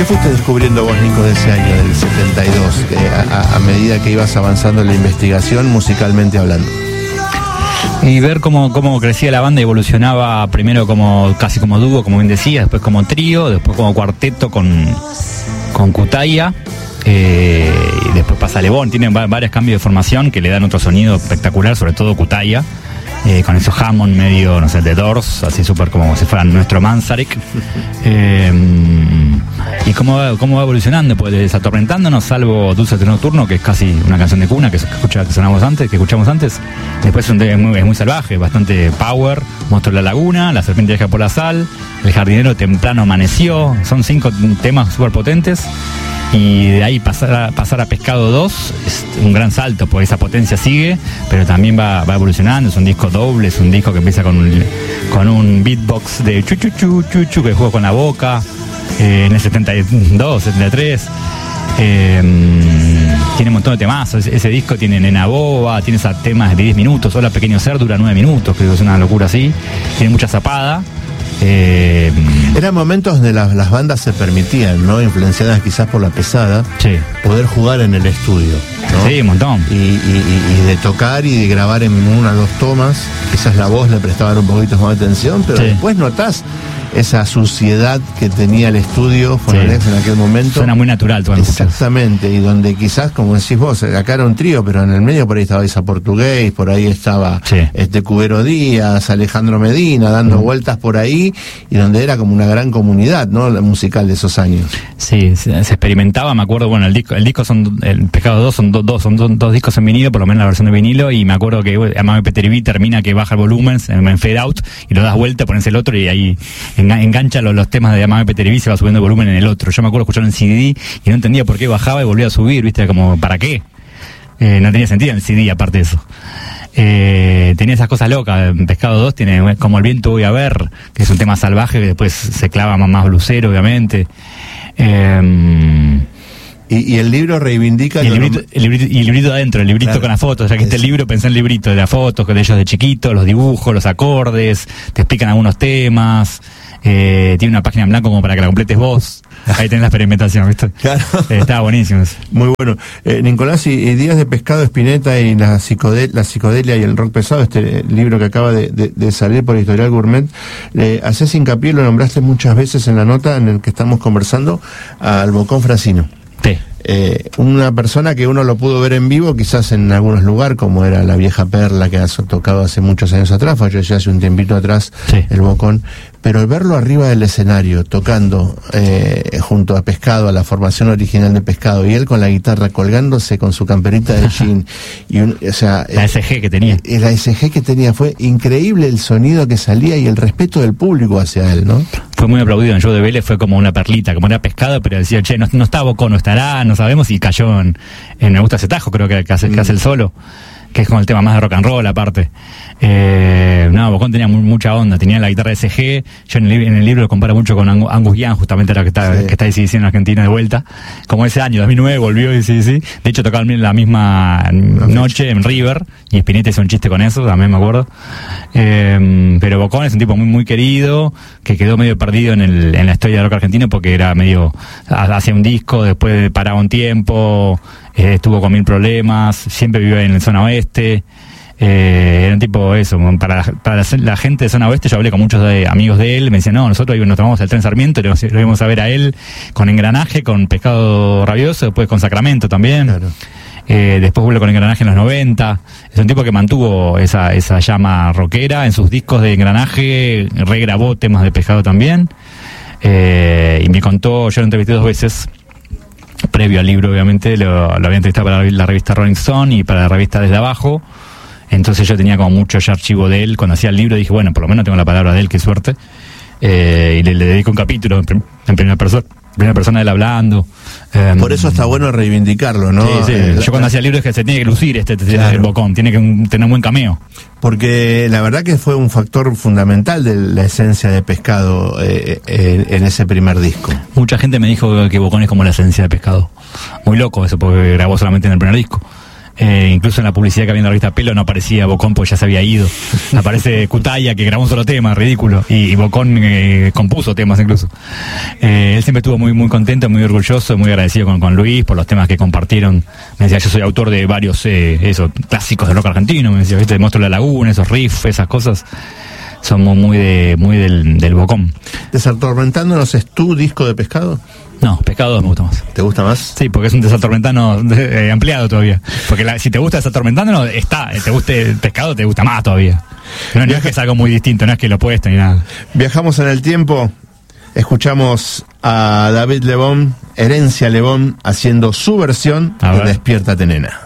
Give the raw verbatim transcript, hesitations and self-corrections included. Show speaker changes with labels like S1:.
S1: fuiste descubriendo vos, Nico, de ese año, del setenta y dos, que a, a medida que ibas avanzando en la investigación, musicalmente hablando?
S2: Y ver cómo, cómo crecía la banda, evolucionaba primero como casi como dúo, como bien decía, después como trío, después como cuarteto con, con Kutaya, eh, y después pasa Lebón. Tienen va, varios cambios de formación que le dan otro sonido espectacular, sobre todo Kutaya, eh, con esos Hammond medio, no sé, de Doors, así súper como si fueran nuestro Manzarek. Eh, y cómo va, cómo va evolucionando, pues desatormentándonos, salvo Dulce Nocturno, que es casi una canción de cuna que se escucha, que sonamos antes, que escuchamos antes. Después es, un, es, muy, es muy salvaje, bastante power. Monstruo de la Laguna, La Serpiente viaja por la sal, El Jardinero temprano amaneció. Son cinco temas súper potentes. Y de ahí pasar a, pasar a Pescado dos es un gran salto, porque esa potencia sigue, pero también va, va evolucionando. Es un disco doble, es un disco que empieza con un, con un beatbox de chu chu chu chu chu que juega con la boca, eh, en el setenta y dos, setenta y tres. Eh, tiene un montón de temas. Ese, ese disco tiene Nena Boba, tiene esos temas de diez minutos. Hola Pequeño Ser dura nueve minutos, creo que es una locura así. Tiene mucha zapada. Eh,
S1: Eran momentos donde las, las bandas se permitían, ¿no? Influenciadas quizás por la pesada,
S2: sí,
S1: poder jugar en el estudio, ¿no?
S2: Sí, un montón.
S1: Y, y, y de tocar y de grabar en una o dos tomas. Quizás la voz le prestaban un poquito más de atención, pero sí, después notás esa suciedad que tenía el estudio Fonolex, sí, en aquel momento.
S2: Suena muy natural.
S1: Exactamente, y donde quizás, como decís vos, acá era un trío, pero en el medio por ahí estaba Isa Portugués, por ahí estaba, sí, este Cubero Díaz, Alejandro Medina, dando mm. vueltas por ahí, y donde era como una gran comunidad, ¿no? La musical de esos años.
S2: Sí, se, se experimentaba, me acuerdo, bueno, el disco, el disco son, el Pescado dos son dos, dos, son dos, dos discos en vinilo, por lo menos la versión de vinilo, y me acuerdo que Amame Peterví termina que baja el volumen en, en fade out, y lo das vuelta, pones el otro, y ahí engancha los, los temas de Amame Peterví, se va subiendo el volumen en el otro. Yo me acuerdo escuchar en C D y no entendía por qué bajaba y volvía a subir, viste, como, ¿para qué? Eh, no tenía sentido en el C D, aparte de eso. Eh, tenía esas cosas locas. En Pescado dos tiene Como el viento voy a ver, que es un tema salvaje que después se clava más, más blusero, obviamente. Eh,
S1: Y, y el libro reivindica...
S2: Y el librito, el librito, y el librito adentro, el librito, claro, con las fotos. Ya que este libro, pensé en el librito de las fotos, de ellos de chiquitos, los dibujos, los acordes, te explican algunos temas. Eh, tiene una página en blanco como para que la completes vos. Ahí tenés la experimentación, ¿viste? Claro. Eh, estaba buenísimo eso.
S1: Muy bueno. Eh, Nicolás, y, y Días de Pescado, Spinetta y la, psicodel, la psicodelia y el rock pesado, este libro que acaba de, de, de salir por Editorial Gourmet, eh, haces hincapié, lo nombraste muchas veces en la nota en el que estamos conversando, al Bocón Francino.
S2: Sí.
S1: Eh, una persona que uno lo pudo ver en vivo quizás en algunos lugares, como era La Vieja Perla, que ha tocado hace muchos años atrás, falleció hace un tiempito atrás, sí, el Bocón, pero el verlo arriba del escenario tocando eh, junto a Pescado, a la formación original de Pescado, y él con la guitarra colgándose con su camperita de jean y un, o sea,
S2: la S G que tenía
S1: eh, la S G que tenía, fue increíble el sonido que salía y el respeto del público hacia él, ¿no?
S2: Fue muy aplaudido en el show de Vélez, fue como una perlita, como era Pescado, pero decía, che, no, no está Bocón, no estará, no sabemos, y cayó en, en Me Gusta Ese Tajo, creo que, que, hace, que hace el solo, que es como el tema más de rock and roll aparte. Eh, no, Bocón tenía muy, mucha onda, tenía la guitarra S G. Yo en el, en el libro lo comparo mucho con Angus, Angus Young, justamente la que está, sí, que está diciendo en Argentina de vuelta, como ese año, dos mil nueve, volvió y sí, sí. De hecho tocaba la misma noche en River, y Spinetta hizo un chiste con eso, también me acuerdo. Eh, pero Bocón es un tipo muy muy querido, que quedó medio perdido en, el, en la historia del rock argentino, porque era medio, hacía un disco, después paraba un tiempo, eh, estuvo con mil problemas, siempre vivió en la zona oeste. Eh, era un tipo eso, para, para la, la gente de zona oeste. Yo hablé con muchos de, amigos de él, me decían, no, nosotros nos tomamos el tren Sarmiento, lo, lo íbamos a ver a él con Engranaje, con Pescado Rabioso, después con Sacramento también, claro. eh, después vuelve con Engranaje en los noventa. Es un tipo que mantuvo esa, esa llama rockera. En sus discos de Engranaje regrabó temas de Pescado también, eh, y me contó, yo lo entrevisté dos veces previo al libro, obviamente lo, lo había entrevistado para la revista Rolling Stone y para la revista Desde Abajo. Entonces yo tenía como mucho ya archivo de él. Cuando hacía el libro dije, bueno, por lo menos tengo la palabra de él, qué suerte. Eh, y le, le dedico un capítulo en, prim en primera persona, primera persona él hablando. Eh,
S1: por eso está bueno reivindicarlo, ¿no?
S2: Sí, sí.
S1: Eh,
S2: yo cuando hacía el libro dije, se tiene que lucir este, este claro, el Bocón, tiene que un, tener un buen cameo.
S1: Porque la verdad que fue un factor fundamental de la esencia de Pescado eh, eh, en ese primer disco.
S2: Mucha gente me dijo que Bocón es como la esencia de Pescado. Muy loco eso, porque grabó solamente en el primer disco. Eh, incluso en la publicidad que había en la revista Pelo no aparecía Bocón, porque ya se había ido. Aparece Kutaya, que grabó un solo tema, ridículo, y, y Bocón eh, compuso temas incluso. Eh, él siempre estuvo muy muy contento, muy orgulloso, muy agradecido con, con Luis por los temas que compartieron. Me decía, yo soy autor de varios eh, eso, clásicos de rock argentino, me decía, ¿viste? Monstruo de la Laguna, esos riffs, esas cosas. Somos muy de muy del, del Bocón.
S1: ¿Desatormentándonos es tu disco de Pescado?
S2: No, Pescado dos me gusta más.
S1: ¿Te gusta más?
S2: Sí, porque es un Desatormentano eh, ampliado todavía. Porque la, si te gusta Desatormentándonos, está. Te guste Pescado, te gusta más todavía. No, no es que es algo muy distinto, no es que lo opuesto ni nada.
S1: Viajamos en el tiempo. Escuchamos a David Lebón, Herencia Lebón, haciendo su versión de Despiértate Nena.